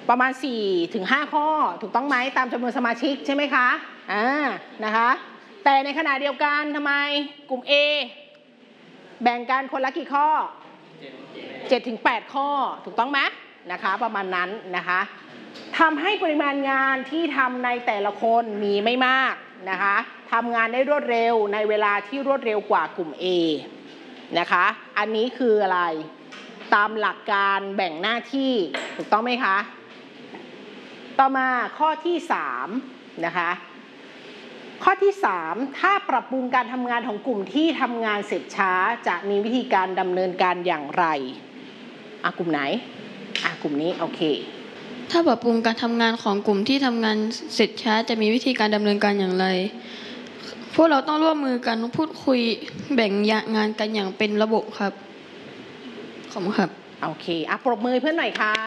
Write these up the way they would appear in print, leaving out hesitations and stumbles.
ประมาณ 4-5 ข้อถูกต้องไหมตามจำนวนสมาชิกใช่ไหมคะนะคะแต่ในขณะเดียวกันทำไมกลุ่ม A แบ่งกันคนละกี่ข้อ 7-8 ข้อถูกต้องไหมนะคะประมาณนั้นนะคะทำให้ปริมาณงานที่ทำในแต่ละคนมีไม่มากนะคะทำงานได้รวดเร็วในเวลาที่รวดเร็วกว่ากลุ่ม A นะคะอันนี้คืออะไรตามหลักการแบ่งหน้าที่ถูกต้องไหมคะต่อมาข้อที่3นะคะข้อที่3ถ้าปรับปรุงการทำงานของกลุ่มที่ทำงานเสร็จช้าจะมีวิธีการดำเนินการอย่างไรกลุ่มไหนกลุ่มนี้โอเคถ้าปรับปรุงการทำงานของกลุ่มที่ทำงานเสร็จช้าจะมีวิธีการดำเนินการอย่างไรพวกเราต้องร่วมมือกันพูดคุยแบ่งงานกันอย่างเป็นระบบครับขอบคุณครับโอเคปรบมือเพื่อนหน่อยค่ะ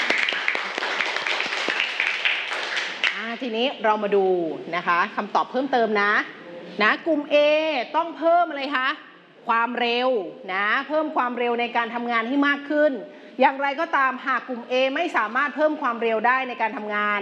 ทีนี้เรามาดูนะคะคำตอบเพิ่มเติมนะกลุ่ม A ต้องเพิ่มอะไรคะความเร็วนะเพิ่มความเร็วในการทำงานให้มากขึ้นอย่างไรก็ตามหากกลุ่ม A ไม่สามารถเพิ่มความเร็วได้ในการทำงาน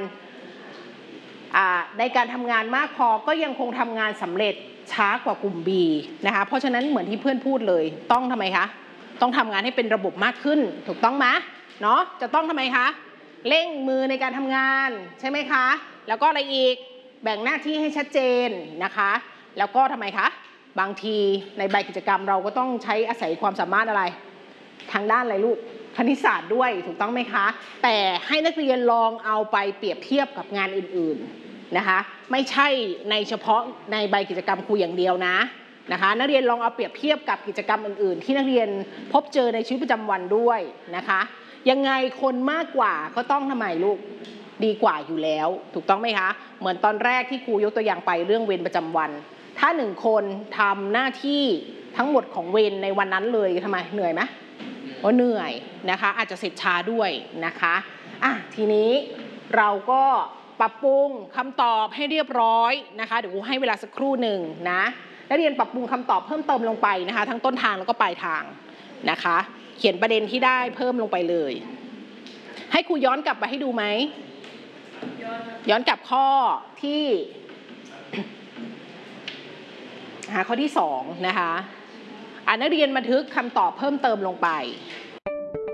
มากพอก็ยังคงทำงานสำเร็จช้ากว่ากลุ่ม B นะคะเพราะฉะนั้นเหมือนที่เพื่อนพูดเลยต้องทำไมคะต้องทำงานให้เป็นระบบมากขึ้นถูกต้องไหมเนาะจะต้องทำไมคะเร่งมือในการทำงานใช่ไหมคะแล้วก็อะไรอีกแบ่งหน้าที่ให้ชัดเจนนะคะแล้วก็ทำไมคะบางทีในใบกิจกรรมเราก็ต้องใช้อาศัยความสามารถอะไรทางด้านอะไรลูกคณิตศาสตร์ด้วยถูกต้องไหมคะแต่ให้นักเรียนลองเอาไปเปรียบเทียบกับงานอื่นๆนะคะไม่ใช่ในเฉพาะในใบกิจกรรมครูอย่างเดียวนะคะนักเรียนลองเอาเปรียบเทียบกับกิจกรรมอื่นๆที่นักเรียนพบเจอในชีวิตประจำวันด้วยนะคะยังไงคนมากกว่าก็ต้องทำไมลูกดีกว่าอยู่แล้วถูกต้องไหมคะเหมือนตอนแรกที่ครูยกตัวอย่างไปเรื่องเวรประจำวันถ้า1คนทำหน้าที่ทั้งหมดของเวรในวันนั้นเลยทำไมเหนื่อยไหมเหนื่อยนะคะอาจจะเสร็จช้าด้วยนะคะทีนี้เราก็ปรับปรุงคำตอบให้เรียบร้อยนะคะเดี๋ยวให้เวลาสักครู่หนึ่งนะนักเรียนปรับปรุงคำตอบเพิ่มเติมลงไปนะคะทั้งต้นทางแล้วก็ปลายทางนะคะเขียนประเด็นที่ได้เพิ่มลงไปเลยให้ครูย้อนกลับไปให้ดูไหมย้อนกลับข้อที่ข้อที่2นะคะนักเรียนบันทึกคำตอบเพิ่มเติมลงไป